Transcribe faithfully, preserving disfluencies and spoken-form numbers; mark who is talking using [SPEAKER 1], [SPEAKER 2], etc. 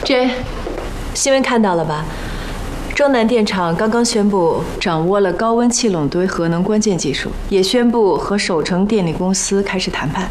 [SPEAKER 1] J， 新闻看到了吧？中南电厂刚刚宣布掌握了高温气冷堆核能关键技术，也宣布和首城电力公司开始谈判。